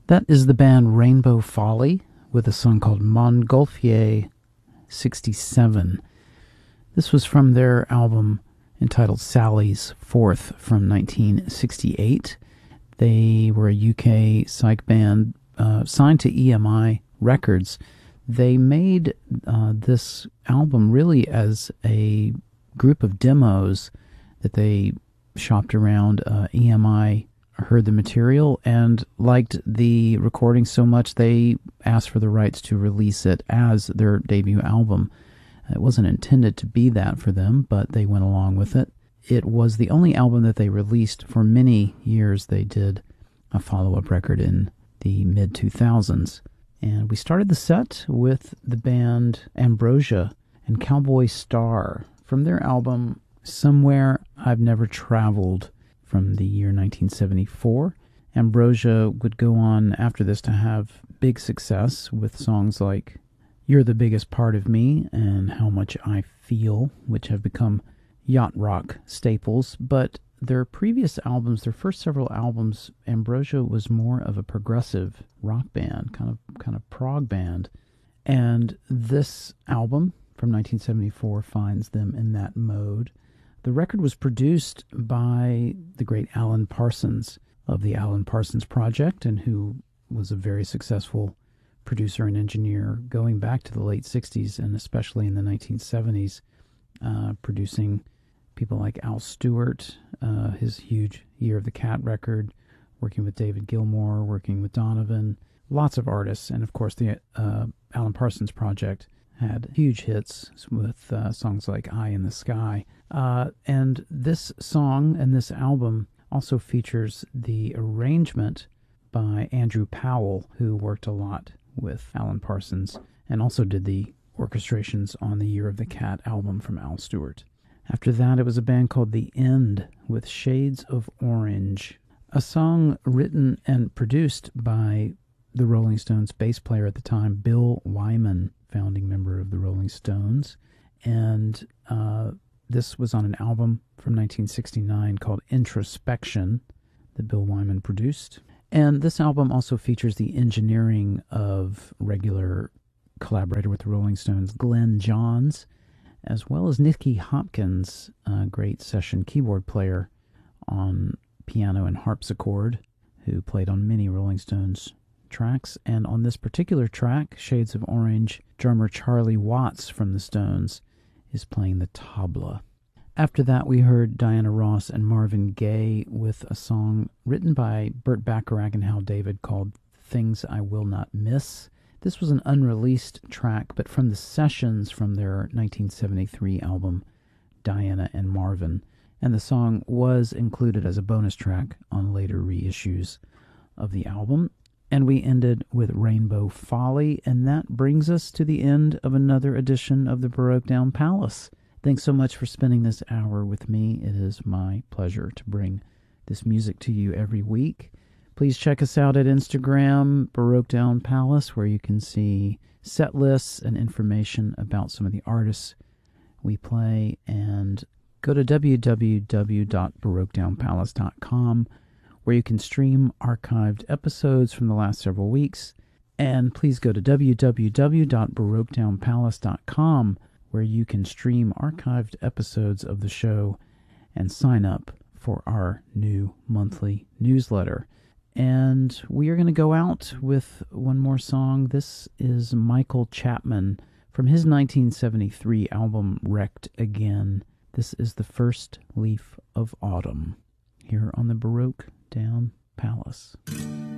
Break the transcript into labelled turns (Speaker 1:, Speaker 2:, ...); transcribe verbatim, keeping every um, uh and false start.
Speaker 1: That is the band Rainbow Folly with a song called Montgolfier sixty-seven. This was from their album entitled Sally's Fourth from nineteen sixty-eight. They were a U K psych band uh, signed to E M I Records. They made uh, this album really as a group of demos that they shopped around. uh, E M I heard the material and liked the recording so much they asked for the rights to release it as their debut album. It wasn't intended to be that for them, but they went along with it. It was the only album that they released for many years. They did a follow-up record in the mid two thousands. And we started the set with the band Ambrosia and Cowboy Star from their album Somewhere I've Never Traveled from the year nineteen seventy-four. Ambrosia would go on after this to have big success with songs like You're the Biggest Part of Me and How Much I Feel, which have become yacht rock staples. But their previous albums, their first several albums, Ambrosia was more of a progressive rock band, kind of kind of prog band. And this album from nineteen seventy-four finds them in that mode. The record was produced by the great Alan Parsons of the Alan Parsons Project, and who was a very successful producer and engineer going back to the late sixties and especially in the nineteen seventies, uh, producing people like Al Stewart, uh, his huge Year of the Cat record, working with David Gilmour, working with Donovan, lots of artists. And of course the uh, Alan Parsons Project had huge hits with uh, songs like Eye in the Sky. Uh, and this song and this album also features the arrangement by Andrew Powell, who worked a lot with Alan Parsons and also did the orchestrations on the Year of the Cat album from Al Stewart. After that, it was a band called The End with Shades of Orange, a song written and produced by the Rolling Stones bass player at the time, Bill Wyman, founding member of the Rolling Stones. And uh, this was on an album from nineteen sixty-nine called Introspection that Bill Wyman produced. And this album also features the engineering of regular collaborator with the Rolling Stones, Glenn Johns, as well as Nicky Hopkins, a great session keyboard player on piano and harpsichord, who played on many Rolling Stones tracks. And on this particular track, Shades of Orange, drummer Charlie Watts from the Stones is playing the tabla. After that, we heard Diana Ross and Marvin Gaye with a song written by Burt Bacharach and Hal David called Things I Will Not Miss. This was an unreleased track, but from the sessions from their nineteen seventy-three album, Diana and Marvin. And the song was included as a bonus track on later reissues of the album. And we ended with Rainbow Folly, and that brings us to the end of another edition of the Baroque Down Palace. Thanks so much for spending this hour with me. It is my pleasure to bring this music to you every week. Please check us out at Instagram, Baroque Down Palace, where you can see set lists and information about some of the artists we play. And go to w w w dot baroque down palace dot com, where you can stream archived episodes from the last several weeks. And please go to w w w dot baroque down palace dot com, where you can stream archived episodes of the show and sign up for our new monthly newsletter. And we are going to go out with one more song. This is Michael Chapman from his nineteen seventy-three album Wrecked Again. This is The First Leaf of Autumn here on the Baroque Down Palace.